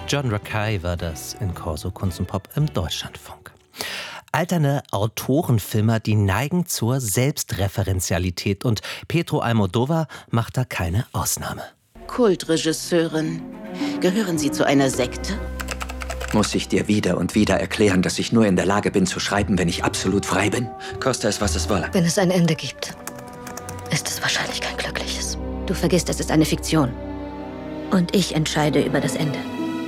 John Rakei war das in Corso Kunst und Pop im Deutschlandfunk. Alterne Autorenfilmer, die neigen zur Selbstreferenzialität und Pedro Almodóvar macht da keine Ausnahme. Kultregisseurin, gehören Sie zu einer Sekte? Muss ich dir wieder und wieder erklären, dass ich nur in der Lage bin zu schreiben, wenn ich absolut frei bin? Koste es, was es wolle. Wenn es ein Ende gibt, ist es wahrscheinlich kein glückliches. Du vergisst, es ist eine Fiktion. Und ich entscheide über das Ende.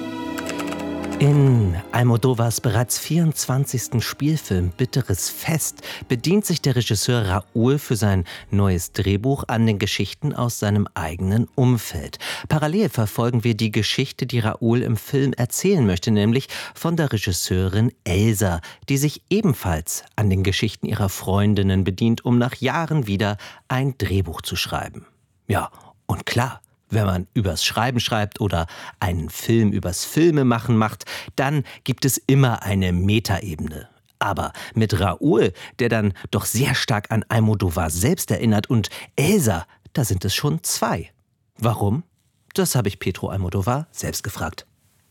In Almodóvars bereits 24. Spielfilm Bitteres Fest bedient sich der Regisseur Raúl für sein neues Drehbuch an den Geschichten aus seinem eigenen Umfeld. Parallel verfolgen wir die Geschichte, die Raúl im Film erzählen möchte, nämlich von der Regisseurin Elsa, die sich ebenfalls an den Geschichten ihrer Freundinnen bedient, um nach Jahren wieder ein Drehbuch zu schreiben. Ja, und klar, wenn man übers Schreiben schreibt oder einen Film übers Filmemachen macht, dann gibt es immer eine Metaebene. Aber mit Raúl, der dann doch sehr stark an Almodóvar selbst erinnert, und Elsa, da sind es schon zwei. Warum? Das habe ich Pedro Almodóvar selbst gefragt.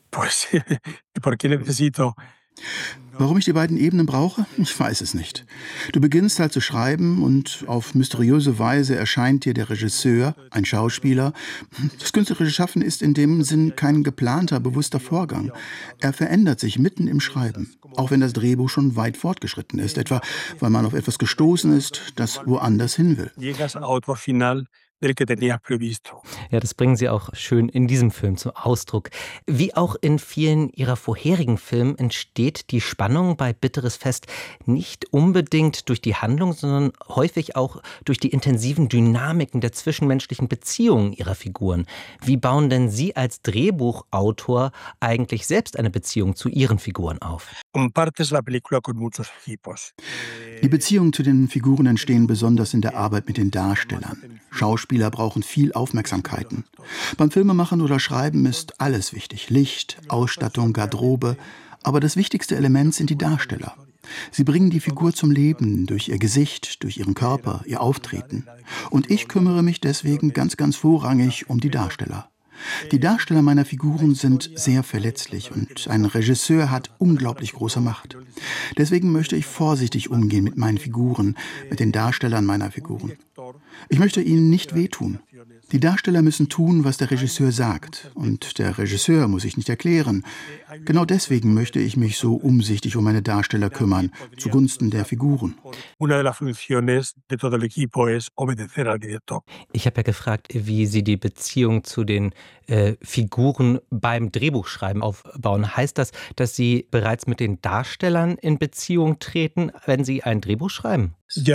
Warum ich die beiden Ebenen brauche? Ich weiß es nicht. Du beginnst halt zu schreiben und auf mysteriöse Weise erscheint dir der Regisseur, ein Schauspieler. Das künstlerische Schaffen ist in dem Sinn kein geplanter, bewusster Vorgang. Er verändert sich mitten im Schreiben, auch wenn das Drehbuch schon weit fortgeschritten ist, etwa weil man auf etwas gestoßen ist, das woanders hin will. Ja, das bringen Sie auch schön in diesem Film zum Ausdruck. Wie auch in vielen Ihrer vorherigen Filmen entsteht die Spannung bei Bitteres Fest nicht unbedingt durch die Handlung, sondern häufig auch durch die intensiven Dynamiken der zwischenmenschlichen Beziehungen Ihrer Figuren. Wie bauen denn Sie als Drehbuchautor eigentlich selbst eine Beziehung zu Ihren Figuren auf? Die Beziehungen zu den Figuren entstehen besonders in der Arbeit mit den Darstellern. Schauspieler brauchen viel Aufmerksamkeiten. Beim Filmemachen oder Schreiben ist alles wichtig. Licht, Ausstattung, Garderobe. Aber das wichtigste Element sind die Darsteller. Sie bringen die Figur zum Leben durch ihr Gesicht, durch ihren Körper, ihr Auftreten. Und ich kümmere mich deswegen ganz vorrangig um die Darsteller. Die Darsteller meiner Figuren sind sehr verletzlich und ein Regisseur hat unglaublich große Macht. Deswegen möchte ich vorsichtig umgehen mit meinen Figuren, mit den Darstellern meiner Figuren. Ich möchte ihnen nicht wehtun. Die Darsteller müssen tun, was der Regisseur sagt. Und der Regisseur muss sich nicht erklären. Genau deswegen möchte ich mich so umsichtig um meine Darsteller kümmern, zugunsten der Figuren. Ich habe ja gefragt, wie Sie die Beziehung zu den Figuren beim Drehbuchschreiben aufbauen. Heißt das, dass Sie bereits mit den Darstellern in Beziehung treten, wenn Sie ein Drehbuch schreiben?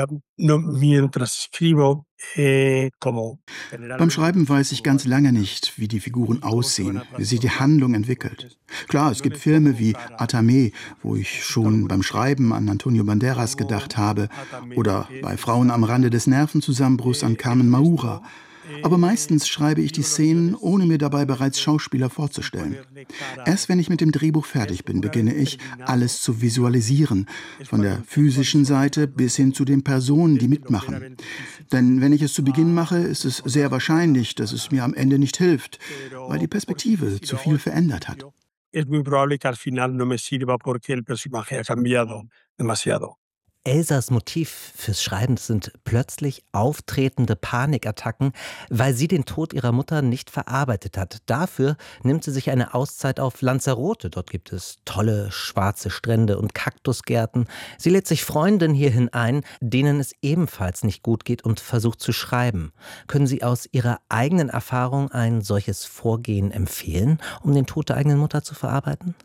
Beim Schreiben weiß ich ganz lange nicht, wie die Figuren aussehen, wie sich die Handlung entwickelt. Klar, es gibt Filme wie Atame, wo ich schon beim Schreiben an Antonio Banderas gedacht habe, oder bei Frauen am Rande des Nervenzusammenbruchs an Carmen Maura. Aber meistens schreibe ich die Szenen, ohne mir dabei bereits Schauspieler vorzustellen. Erst wenn ich mit dem Drehbuch fertig bin, beginne ich, alles zu visualisieren, von der physischen Seite bis hin zu den Personen, die mitmachen. Denn wenn ich es zu Beginn mache, ist es sehr wahrscheinlich, dass es mir am Ende nicht hilft, weil die Perspektive zu viel verändert hat. Elsas Motiv fürs Schreiben sind plötzlich auftretende Panikattacken, weil sie den Tod ihrer Mutter nicht verarbeitet hat. Dafür nimmt sie sich eine Auszeit auf Lanzarote. Dort gibt es tolle schwarze Strände und Kaktusgärten. Sie lädt sich Freundinnen hierhin ein, denen es ebenfalls nicht gut geht, und versucht zu schreiben. Können Sie aus Ihrer eigenen Erfahrung ein solches Vorgehen empfehlen, um den Tod der eigenen Mutter zu verarbeiten?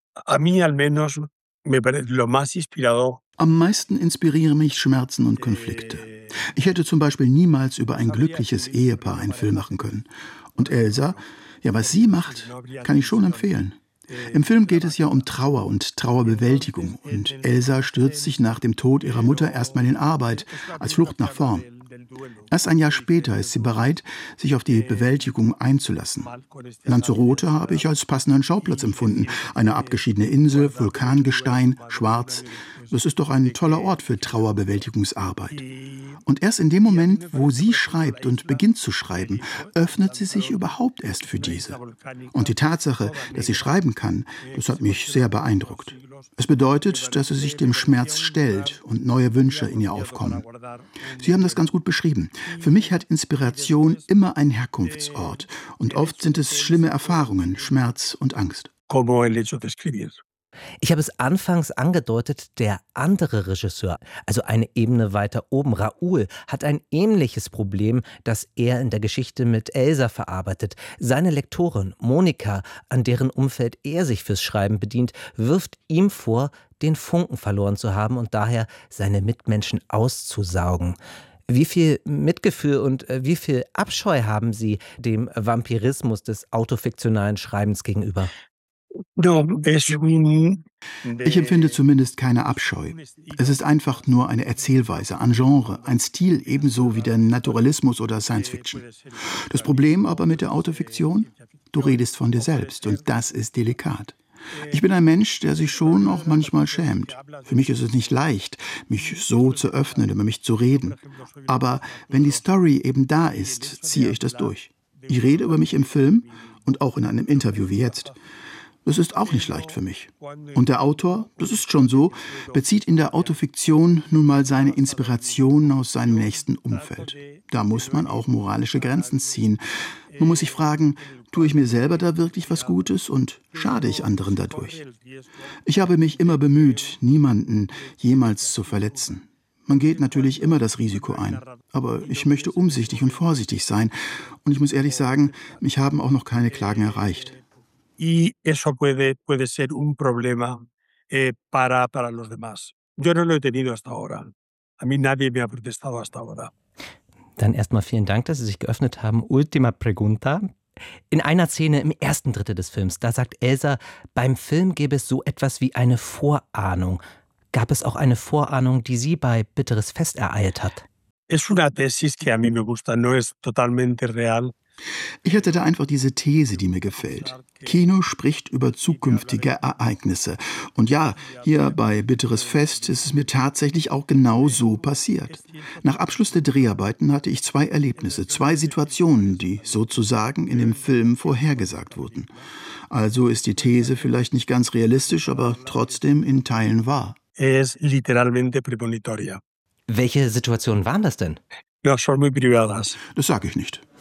Am meisten inspirieren mich Schmerzen und Konflikte. Ich hätte zum Beispiel niemals über ein glückliches Ehepaar einen Film machen können. Und Elsa, ja, was sie macht, kann ich schon empfehlen. Im Film geht es ja um Trauer und Trauerbewältigung. Und Elsa stürzt sich nach dem Tod ihrer Mutter erstmal in Arbeit, als Flucht nach vorn. Erst ein Jahr später ist sie bereit, sich auf die Bewältigung einzulassen. Lanzarote habe ich als passenden Schauplatz empfunden. Eine abgeschiedene Insel, Vulkangestein, schwarz. Das ist doch ein toller Ort für Trauerbewältigungsarbeit. Und erst in dem Moment, wo sie schreibt und beginnt zu schreiben, öffnet sie sich überhaupt erst für diese. Und die Tatsache, dass sie schreiben kann, das hat mich sehr beeindruckt. Es bedeutet, dass sie sich dem Schmerz stellt und neue Wünsche in ihr aufkommen. Sie haben das ganz gut beschrieben. Für mich hat Inspiration immer einen Herkunftsort. Und oft sind es schlimme Erfahrungen, Schmerz und Angst. Ich habe es anfangs angedeutet, der andere Regisseur, also eine Ebene weiter oben, Raúl, hat ein ähnliches Problem, das er in der Geschichte mit Elsa verarbeitet. Seine Lektorin, Monika, an deren Umfeld er sich fürs Schreiben bedient, wirft ihm vor, den Funken verloren zu haben und daher seine Mitmenschen auszusaugen. Wie viel Mitgefühl und wie viel Abscheu haben Sie dem Vampirismus des autofiktionalen Schreibens gegenüber? Ich empfinde zumindest keine Abscheu. Es ist einfach nur eine Erzählweise, ein Genre, ein Stil, ebenso wie der Naturalismus oder Science Fiction. Das Problem aber mit der Autofiktion? Du redest von dir selbst und das ist delikat. Ich bin ein Mensch, der sich schon auch manchmal schämt. Für mich ist es nicht leicht, mich so zu öffnen, über mich zu reden. Aber wenn die Story eben da ist, ziehe ich das durch. Ich rede über mich im Film und auch in einem Interview wie jetzt. Das ist auch nicht leicht für mich. Und der Autor, das ist schon so, bezieht in der Autofiktion nun mal seine Inspiration aus seinem nächsten Umfeld. Da muss man auch moralische Grenzen ziehen. Man muss sich fragen, tue ich mir selber da wirklich was Gutes und schade ich anderen dadurch? Ich habe mich immer bemüht, niemanden jemals zu verletzen. Man geht natürlich immer das Risiko ein, aber ich möchte umsichtig und vorsichtig sein. Und ich muss ehrlich sagen, mich haben auch noch keine Klagen erreicht. Y eso puede ser un problema para los demás. Yo no lo he tenido hasta ahora. A mí nadie me ha protestado hasta ahora. Dann erstmal vielen Dank, dass Sie sich geöffnet haben. Ultima Pregunta. In einer Szene im ersten Drittel des Films, da sagt Elsa, beim Film gäbe es so etwas wie eine Vorahnung. Gab es auch eine Vorahnung, die Sie bei Bitteres Fest ereilt hat? Es una tesis que a mí me gusta, no es totalmente real. Ich hatte da einfach diese These, die mir gefällt. Kino spricht über zukünftige Ereignisse. Und ja, hier bei Bitteres Fest ist es mir tatsächlich auch genau so passiert. Nach Abschluss der Dreharbeiten hatte ich 2 Erlebnisse, 2 Situationen, die sozusagen in dem Film vorhergesagt wurden. Also ist die These vielleicht nicht ganz realistisch, aber trotzdem in Teilen wahr. Es literalmente premonitoria. Welche Situationen waren das denn? No, son muy privadas. Das sage ich nicht.